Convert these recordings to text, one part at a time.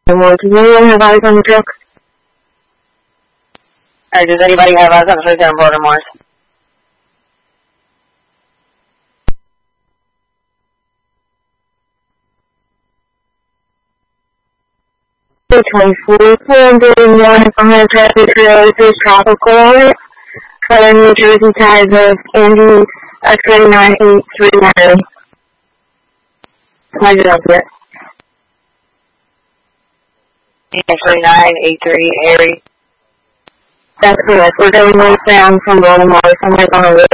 Does anyone have eyes on the truck? Alright, does anybody have eyes on the truck down Baltimore? The 24-401 behind traffic trailer is tropical. Southern New Jersey ties of Andy X39839. How'd you help it? X3983 Harry. That's correct. We're going northbound from Baltimore. Somebody's on the list.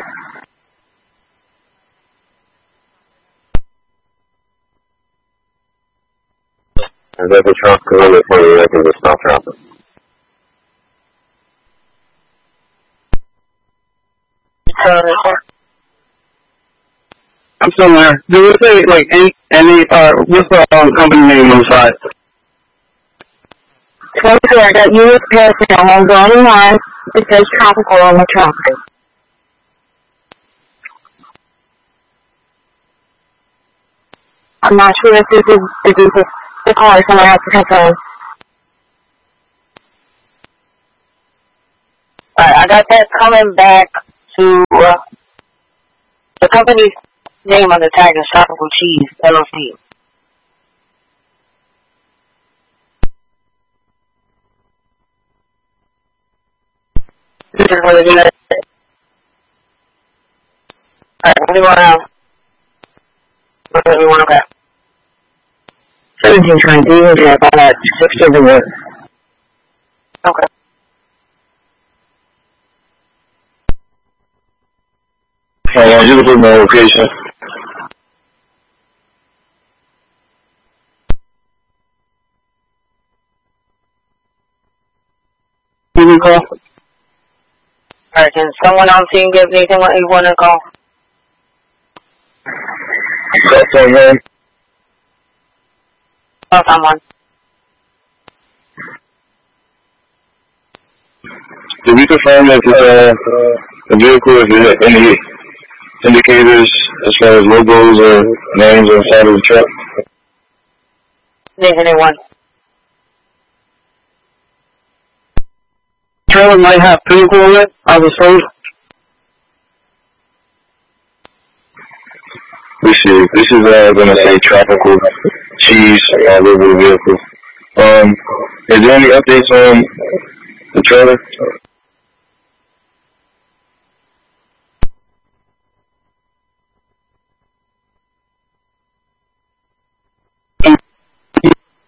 Is that the truck going for the record of stop traffic? I'm somewhere. Do it say like what's the company name on the side? 24, I got US personnel on going line. It says tropical on the truck. I'm not sure if this is the car someone has to confirm. Alright, I got that coming back to the company's name on the tag is Tropical Cheese, LLC. This is what it is. Alright, what do you want now? What do you want okay? 1720, you can get all that 671. Okay. Yeah, you can put my location. Give me a call. Alright, can someone on scene give Nathan what you want to call? That's on man. Call someone. Did we confirm that the vehicle is any indicators as far as logos or names on the side of the truck? Nathan, anyone? Trailer might have Pinnacle on it. I was told. This is gonna say Tropical Cheese all over the vehicle. Is there any updates on the trailer?